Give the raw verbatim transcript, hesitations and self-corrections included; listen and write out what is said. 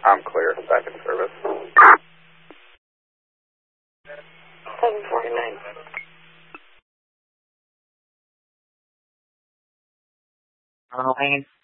I'm clear. Back in service. seven forty-nine. On the lane.